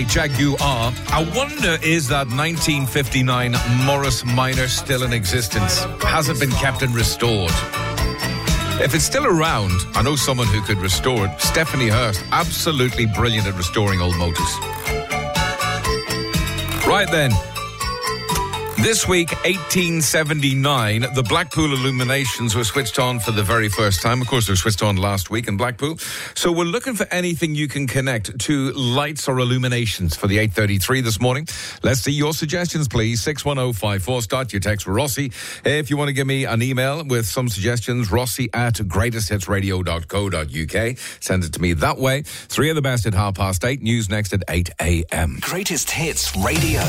Jaguar. I wonder, is that 1959 Morris Minor still in existence? Has it been kept and restored? If it's still around, I know someone who could restore it. Stephanie Hurst, absolutely brilliant at restoring old motors. Right then. This week, 1879, the Blackpool illuminations were switched on for the very first time. Of course, they were switched on last week in Blackpool. So we're looking for anything you can connect to lights or illuminations for the 8:33 this morning. Let's see your suggestions, please. 61054. Start your text for Rossi. If you want to give me an email with some suggestions, rossi@greatesthitsradio.co.uk. Send it to me that way. 3 of the best at 8:30. News next at 8 a.m. Greatest Hits Radio.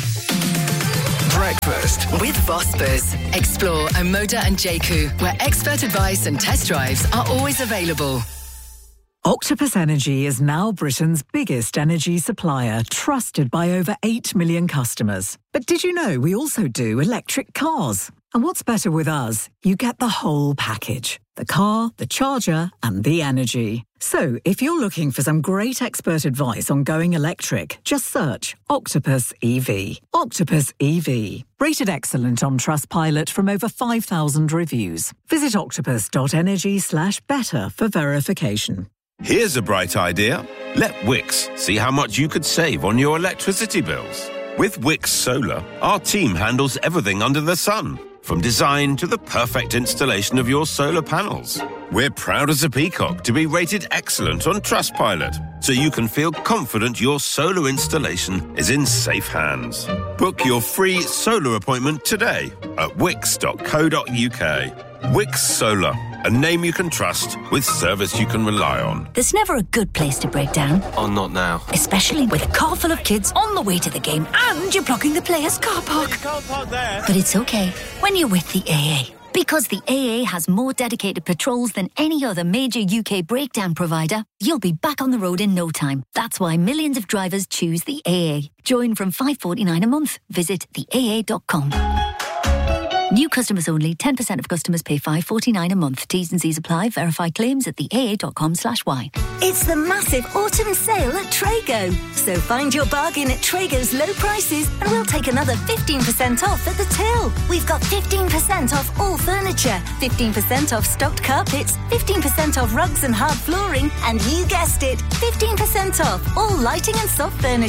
Breakfast with Vospers. Explore Omoda and Jaku, where expert advice and test drives are always available. Octopus Energy is now Britain's biggest energy supplier, trusted by over 8 million customers. But did you know we also do electric cars? And what's better with us? You get the whole package. The car, the charger, and the energy. So, if you're looking for some great expert advice on going electric, just search Octopus EV. Octopus EV. Rated excellent on Trustpilot from over 5,000 reviews. Visit octopus.energy/better for verification. Here's a bright idea. Let Wix see how much you could save on your electricity bills. With Wix Solar, our team handles everything under the sun, from design to the perfect installation of your solar panels. We're proud as a peacock to be rated excellent on Trustpilot, so you can feel confident your solar installation is in safe hands. Book your free solar appointment today at wix.co.uk. Wix Solar, a name you can trust with service you can rely on. There's never a good place to break down. Oh, not now. Especially with a car full of kids on the way to the game and you're blocking the players' car park. You can't park there. But it's okay when you're with the AA. Because the AA has more dedicated patrols than any other major UK breakdown provider, you'll be back on the road in no time. That's why millions of drivers choose the AA. Join from $5.49 a month. Visit theaa.com. New customers only. 10% of customers pay $5.49 a month. T's and C's apply. Verify claims at theaa.com/y. It's the massive autumn sale at Trago. So find your bargain at Trago's low prices and we'll take another 15% off at the till. We've got 15% off all furniture, 15% off stocked carpets, 15% off rugs and hard flooring, and you guessed it, 15% off all lighting and soft furniture.